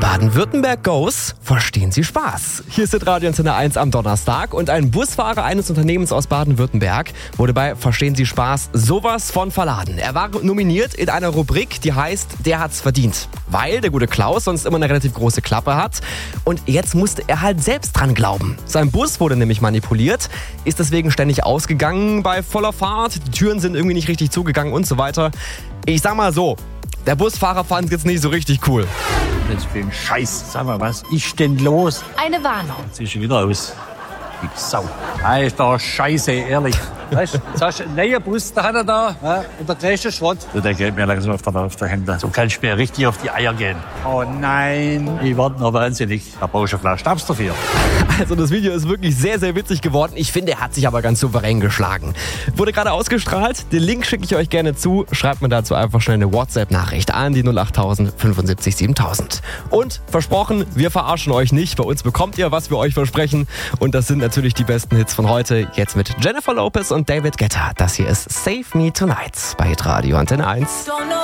Baden-Württemberg goes, verstehen Sie Spaß. Hier ist Radio Antenne 1 am Donnerstag und ein Busfahrer eines Unternehmens aus Baden-Württemberg wurde bei Verstehen Sie Spaß sowas von verladen. Er war nominiert in einer Rubrik, die heißt Der hat's verdient. Weil der gute Klaus sonst immer eine relativ große Klappe hat und jetzt musste er halt selbst dran glauben. Sein Bus wurde nämlich manipuliert, ist deswegen ständig ausgegangen bei voller Fahrt, die Türen sind irgendwie nicht richtig zugegangen und so weiter. Ich sag mal so, der Busfahrer fand es jetzt nicht so richtig cool. Das für ein Scheiß. Sag mal, was ist denn los? Eine Warnung. Jetzt ist schon wieder aus. Die Sau. Alter, Scheiße, ehrlich. Weißt du, jetzt hast du einen neuen Bus, da hat er da, ja, und der Rest ist Schrott. Der geht mir langsam auf der Hände. So kannst du mir richtig auf die Eier gehen. Oh nein. Ich werde noch wahnsinnig. Da brauchst du eine Flasche Schnaps dafür. Also das Video ist wirklich sehr, sehr witzig geworden. Ich finde, er hat sich aber ganz souverän geschlagen. Wurde gerade ausgestrahlt. Den Link schicke ich euch gerne zu. Schreibt mir dazu einfach schnell eine WhatsApp-Nachricht an die 08000 75 7000. Und versprochen, wir verarschen euch nicht. Bei uns bekommt ihr, was wir euch versprechen. Und das sind natürlich die besten Hits von heute. Jetzt mit Jennifer Lopez und David Guetta. Das hier ist Save Me Tonight bei Radio Antenne 1.